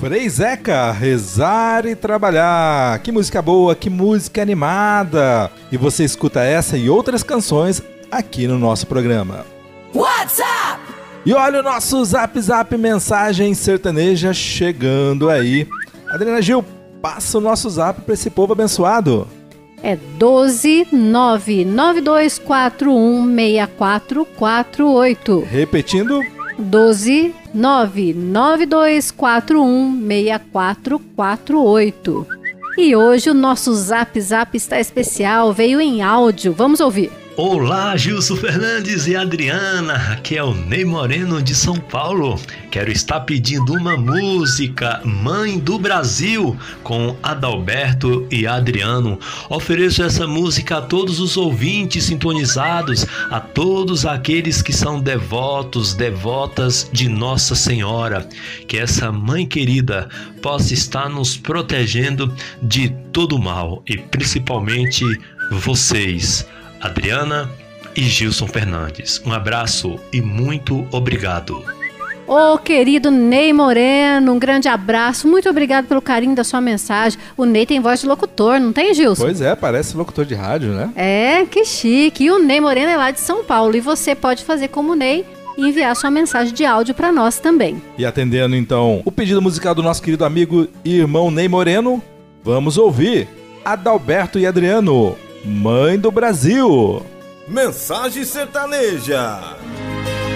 Frei Zeca, Rezar e Trabalhar. Que música boa, que música animada. E você escuta essa e outras canções aqui no nosso programa. WhatsApp! E olha o nosso Zap Zap Mensagem Sertaneja chegando aí. Adriana Gil, passa o nosso zap para esse povo abençoado. É 12992416448. Repetindo. 12992416448. E hoje o nosso Zap Zap está especial, veio em áudio. Vamos ouvir. Olá, Gilson Fernandes e Adriana, aqui é o Ney Moreno de São Paulo. Quero estar pedindo uma música, Mãe do Brasil, com Adalberto e Adriano. Ofereço essa música a todos os ouvintes sintonizados, a todos aqueles que são devotos, devotas de Nossa Senhora. Que essa mãe querida possa estar nos protegendo de todo mal e principalmente vocês, Adriana e Gilson Fernandes. Um abraço e muito obrigado. Ô, querido Ney Moreno, um grande abraço. Muito obrigado pelo carinho da sua mensagem. O Ney tem voz de locutor, não tem, Gilson? Pois é, parece locutor de rádio, né? É, que chique. E o Ney Moreno é lá de São Paulo. E você pode fazer como o Ney e enviar sua mensagem de áudio para nós também. E atendendo, então, o pedido musical do nosso querido amigo e irmão Ney Moreno, vamos ouvir Adalberto e Adriano, Mãe do Brasil. Mensagem sertaneja.